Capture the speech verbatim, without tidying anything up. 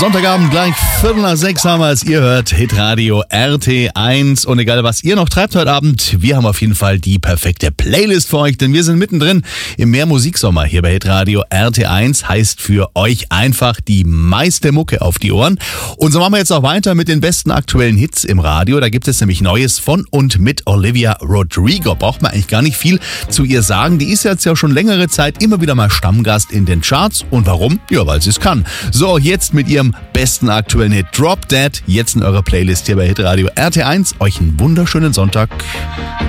Sonntagabend gleich Viertel nach sechs haben wir es. Ihr hört Hitradio R T eins. Und egal, was ihr noch treibt heute Abend, wir haben auf jeden Fall die perfekte Playlist für euch, denn wir sind mittendrin im Mehrmusiksommer hier bei Hitradio R T eins. Heißt für euch einfach die meiste Mucke auf die Ohren. Und so machen wir jetzt auch weiter mit den besten aktuellen Hits im Radio. Da gibt es nämlich Neues von und mit Olivia Rodrigo. Braucht man eigentlich gar nicht viel zu ihr sagen. Die ist jetzt ja schon längere Zeit immer wieder mal Stammgast in den Charts. Und warum? Ja, weil sie es kann. So, jetzt mit ihrem besten aktuellen Hit Drop Dead. Jetzt in eurer Playlist hier bei Hitradio R T eins. Euch einen wunderschönen Sonntag.